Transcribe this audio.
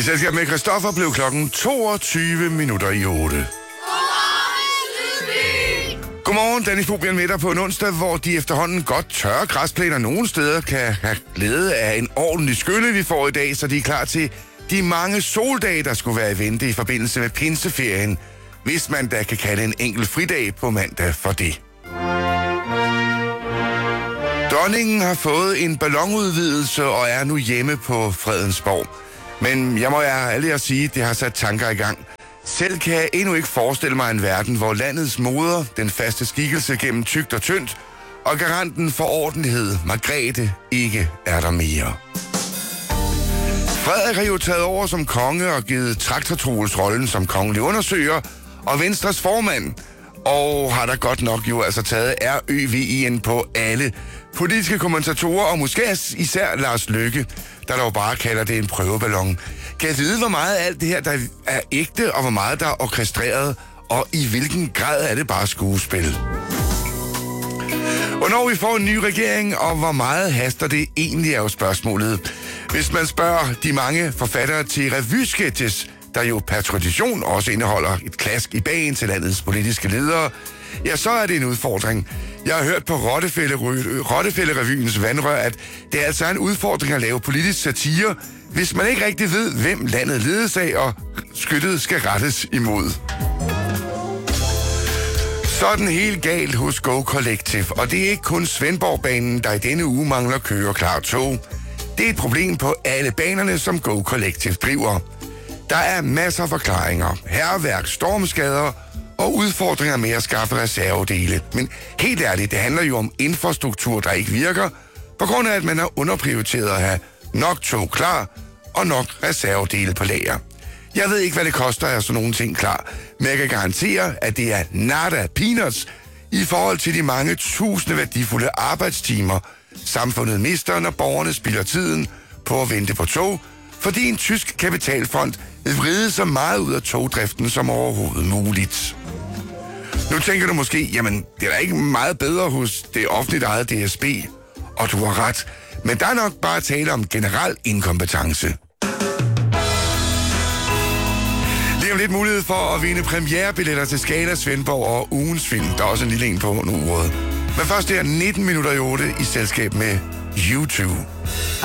I selskab med Christoffer blev klokken 22 minutter i 8. Godmorgen, Dennis Fobian med dig på en onsdag, hvor de efterhånden godt tørre græsplæner nogle steder kan have glæde af en ordentlig skylle, vi får i dag, så de er klar til de mange soldage, der skulle være i vente i forbindelse med pinseferien, hvis man da kan kalde en enkelt fridag på mandag for det. Dronningen har fået en ballonudvidelse og er nu hjemme på Fredensborg. Men jeg må ærligt at sige, at det har sat tanker i gang. Selv kan jeg endnu ikke forestille mig en verden, hvor landets moder, den faste skikkelse gennem tykt og tyndt, og garanten for ordentlighed, Margrethe, ikke er der mere. Frederik har jo taget over som konge og givet Traktor-Troels rollen som kongelig undersøger og Venstres formand, og har der godt nok jo altså taget RØV'en på alle politiske kommentatorer, og måske især Lars Løkke, der dog bare kalder det en prøveballon. Kan jeg vide, hvor meget af alt det her, der er ægte, og hvor meget der er orkestreret, og i hvilken grad er det bare skuespil? Hvornår vi får en ny regering, og hvor meget haster det egentlig, er jo spørgsmålet. Hvis man spørger de mange forfattere til revysketches, der jo per tradition også indeholder et klask i bagen til landets politiske ledere, ja, så er det en udfordring. Jeg har hørt på Rottefællerevyens vandrør, at det altså er en udfordring at lave politisk satire, hvis man ikke rigtig ved, hvem landet ledes af, og skyttet skal rettes imod. Sådan helt galt hos Go Collective, og det er ikke kun Svendborgbanen, der i denne uge mangler køreklar tog. Det er et problem på alle banerne, som Go Collective driver. Der er masser af forklaringer, hærværk, stormskader og udfordringer med at skaffe reservedele. Men helt ærligt, det handler jo om infrastruktur, der ikke virker, på grund af, at man har underprioriteret at have nok tog klar og nok reservedele på lager. Jeg ved ikke, hvad det koster at have sådan nogle ting klar, men jeg kan garantere, at det er nada peanuts i forhold til de mange tusinde værdifulde arbejdstimer, samfundet mister, når borgerne spilder tiden på at vente på tog, fordi en tysk kapitalfond vil vride så meget ud af togdriften som overhovedet muligt. Nu tænker du måske, jamen det er da ikke meget bedre hos det offentligt eget DSB, og du har ret, men der er nok bare tale om generel inkompetence. Lige om lidt mulighed for at vinde premierebilletter til Skala Svendborg og ugens film. Der er også en lille en på nu. Men først er 19 minutter i 8 i selskab med YouTube.